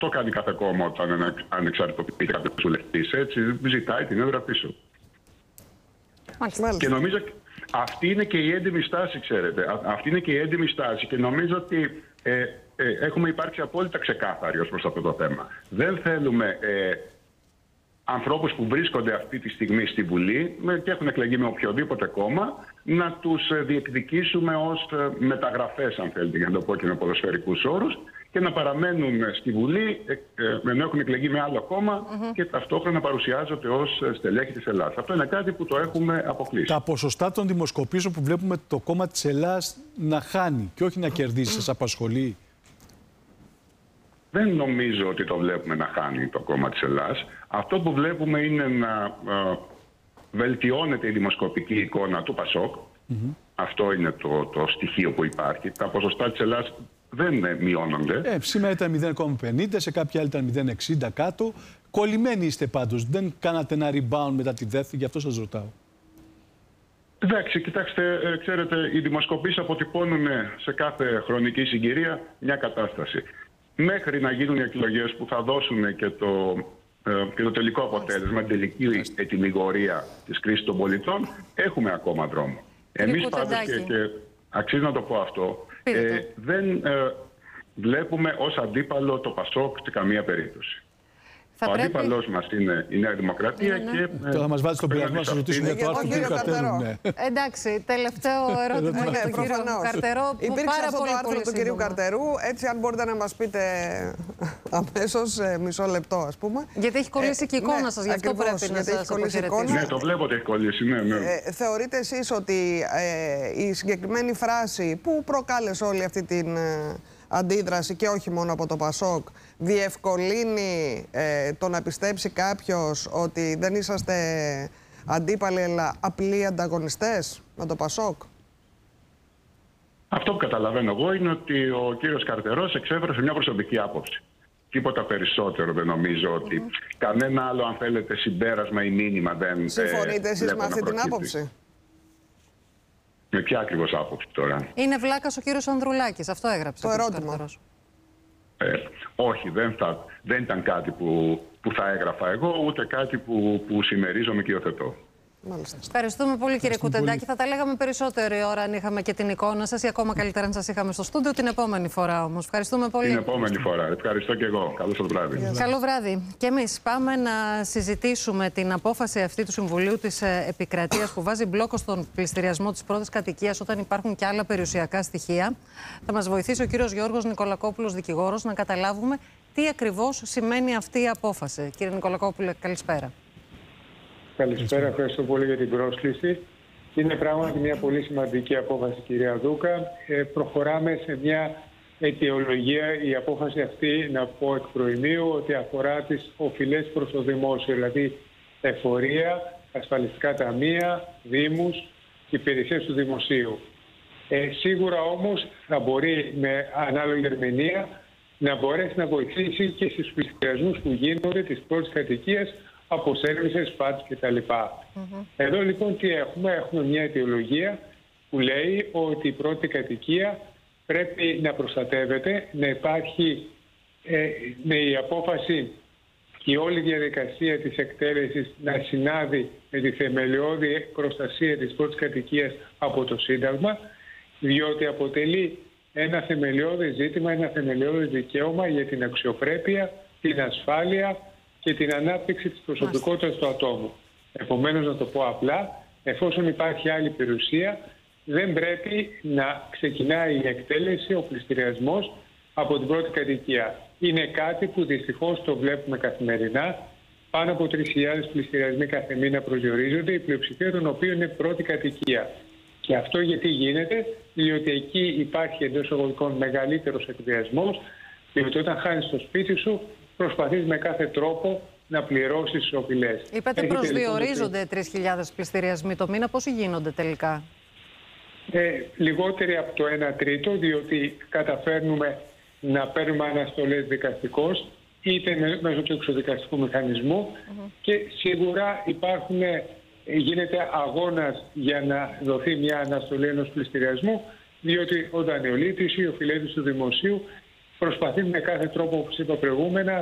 Το κάνει κάθε κόμμα όταν ανεξαρτητοποιείται κάποιος βουλευτής. Έτσι, ζητάει την έδρα πίσω. Μάλιστα. Και νομίζω αυτή είναι και η έντιμη στάση, ξέρετε. Αυτή είναι και η έντιμη στάση και νομίζω ότι έχουμε υπάρξει απόλυτα ξεκάθαροι ως προς αυτό το θέμα. Δεν θέλουμε ανθρώπους που βρίσκονται αυτή τη στιγμή στη Βουλή και έχουν εκλεγεί με οποιοδήποτε κόμμα να τους διεκδικήσουμε ως μεταγραφές, αν θέλετε, για να το πω και με ποδοσφαιρικούς όρους, και να παραμένουν στη Βουλή ενώ έχουν εκλεγεί με άλλο κόμμα και ταυτόχρονα παρουσιάζονται ως στελέχη της Ελλάδας. Αυτό είναι κάτι που το έχουμε αποκλείσει. Τα ποσοστά των δημοσκοπήσεων που βλέπουμε το κόμμα της Ελλάδας να χάνει και όχι να κερδίσει, σας απασχολεί? Δεν νομίζω ότι το βλέπουμε να χάνει το κόμμα της Ελλάδας. Αυτό που βλέπουμε είναι να βελτιώνεται η δημοσκοπική εικόνα του ΠΑΣΟΚ. Αυτό είναι το στοιχείο που υπάρχει. Τα ποσοστά της Ελλάδας δεν μειώνονται. Σήμερα ήταν 0,50, σε κάποια άλλη ήταν 0,60 κάτω. Κολλημένοι είστε πάντως. Δεν κάνατε ένα rebound μετά τη δεύτερη, γι' αυτό σας ρωτάω. Εντάξει, κοιτάξτε, ξέρετε, οι δημοσκοπήσεις αποτυπώνουν σε κάθε χρονική συγκυρία μια κατάσταση. Μέχρι να γίνουν οι εκλογές που θα δώσουν και το τελικό αποτέλεσμα, την τελική ετυμηγορία της κρίσης των πολιτών, έχουμε ακόμα δρόμο. Εμείς πάντως, και αξίζει να το πω αυτό, δεν βλέπουμε ως αντίπαλο το ΠΑΣΟΚ σε καμία περίπτωση. Ο αντίπαλός μας είναι η Νέα Δημοκρατία. Και θα μας βάλει στον πειρασμό να σας ρωτήσουμε για το άρθρο του κ. Καρτερού. Εντάξει, τελευταίο ερώτημα για τον κύριο Καρτερό. Υπήρξε αυτό το άρθρο του κυρίου Καρτερού. Έτσι, αν μπορείτε να μας πείτε αμέσως, μισό λεπτό, ας πούμε. Γιατί έχει κολλήσει και η εικόνα σας, γι' αυτό πρέπει να σας αποχαιρετήσω. Ναι, το βλέπω ότι έχει κολλήσει. Θεωρείτε εσείς ότι η συγκεκριμένη φράση που προκάλεσε όλη αυτή την αντίδραση και όχι μόνο από το ΠΑΣΟΚ διευκολύνει το να πιστέψει κάποιος ότι δεν είσαστε αντίπαλοι αλλά απλοί ανταγωνιστές με το ΠΑΣΟΚ? Αυτό που καταλαβαίνω εγώ είναι ότι ο κύριος Καρτερός εξέφρασε μια προσωπική άποψη. Τίποτα περισσότερο δεν νομίζω ότι κανένα άλλο, αν θέλετε, συμπέρασμα ή μήνυμα δεν. Συμφωνείτε εσείς με αυτή την άποψη? Με ποια ακριβώς άποψη τώρα? Είναι βλάκας ο κύριος Ανδρουλάκης, αυτό έγραψε. Το ερώτημα. Όχι, δεν ήταν κάτι που θα έγραφα εγώ, ούτε κάτι που συμμερίζομαι και υιοθετώ. Μάλιστα. Ευχαριστούμε πολύ, κύριε Κουτεντάκη. Θα τα λέγαμε περισσότερη ώρα αν είχαμε και την εικόνα σας ή ακόμα καλύτερα αν σας είχαμε στο στούντιο την επόμενη φορά όμως. Ευχαριστούμε πολύ. Την επόμενη φορά. Ευχαριστώ και εγώ. Καλό σας βράδυ. Καλό βράδυ. Και εμείς πάμε να συζητήσουμε την απόφαση αυτή του Συμβουλίου της Επικρατείας που βάζει μπλόκο στον πληστηριασμό της πρώτης κατοικίας όταν υπάρχουν και άλλα περιουσιακά στοιχεία. Θα μας βοηθήσει ο κύριος Γιώργος Νικολακόπουλος, δικηγόρος, να καταλάβουμε τι ακριβώς σημαίνει αυτή η απόφαση. Κύριε Νικολακόπουλε, καλησπέρα. Καλησπέρα, ευχαριστώ πολύ για την πρόσκληση. Είναι πράγματι μια πολύ σημαντική απόφαση, κυρία Δούκα. Προχωράμε σε μια αιτιολογία. Η απόφαση αυτή, να πω εκ προημίου, ότι αφορά τις οφειλές προς το δημόσιο, δηλαδή εφορία, ασφαλιστικά ταμεία, δήμους και υπηρεσίες του δημοσίου. Σίγουρα όμως θα μπορεί με ανάλογη ερμηνεία να μπορέσει να βοηθήσει και στους πληστηριασμούς που γίνονται της πρώτης κατοικίας από σέρβισες, φάτς κτλ. Εδώ λοιπόν τι έχουμε? Έχουμε μια αιτιολογία που λέει ότι η πρώτη κατοικία πρέπει να προστατεύεται, να υπάρχει με η απόφαση και όλη η διαδικασία της εκτέλεσης να συνάδει με τη θεμελιώδη προστασία της πρώτης κατοικίας από το Σύνταγμα, διότι αποτελεί ένα θεμελιώδη ζήτημα, ένα θεμελιώδη δικαίωμα για την αξιοπρέπεια, την ασφάλεια και την ανάπτυξη της προσωπικότητας του ατόμου. Επομένως, να το πω απλά, εφόσον υπάρχει άλλη περιουσία, δεν πρέπει να ξεκινάει η εκτέλεση, ο πληστηριασμός από την πρώτη κατοικία. Είναι κάτι που δυστυχώς το βλέπουμε καθημερινά. Πάνω από 3.000 πληστηριασμοί κάθε μήνα προσδιορίζονται, η πλειοψηφία των οποίων είναι πρώτη κατοικία. Και αυτό γιατί γίνεται? Διότι εκεί υπάρχει εντός εισαγωγικών μεγαλύτερος εκβιασμός, διότι όταν χάνεις το σπίτι σου, προσπαθείς με κάθε τρόπο να πληρώσεις τις οφειλές. Είπατε προσδιορίζονται 3.000 πληστηριασμοί το μήνα. Πόσοι γίνονται τελικά? Λιγότεροι από το 1 τρίτο, διότι καταφέρνουμε να παίρνουμε αναστολές δικαστικώς, είτε μέσω του εξωδικαστικού μηχανισμού και σίγουρα γίνεται αγώνας για να δοθεί μια αναστολή ενός πληστηριασμού, διότι ο δανειολήπτης ή ο οφειλέτης του δημοσίου προσπαθεί με κάθε τρόπο, όπως είπα προηγούμενα,